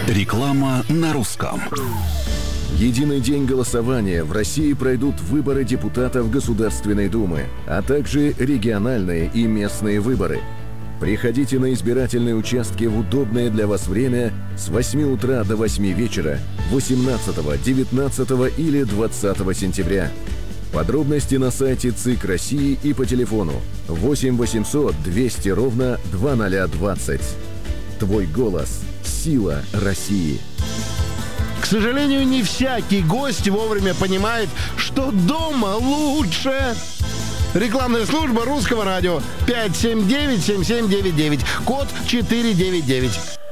Реклама на русском. В единый день голосования в России пройдут выборы депутатов Государственной Думы, а также региональные и местные выборы. Приходите на избирательные участки в удобное для вас время с 8 утра до 8 вечера 18, 19 или 20 сентября. Подробности на сайте ЦИК России и по телефону 8 800 200 ровно 2020. Твой голос – сила России. К сожалению, не всякий гость вовремя понимает, что дома лучше. Рекламная служба Русского радио 579-7799, код 499.